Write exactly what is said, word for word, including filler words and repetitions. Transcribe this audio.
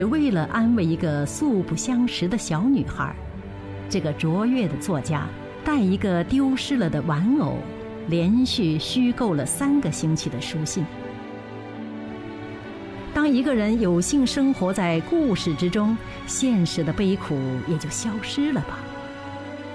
为了安慰一个素不相识的小女孩，这个卓越的作家带一个丢失了的玩偶，连续虚构了三个星期的书信。当一个人有幸生活在故事之中，现实的悲苦也就消失了吧。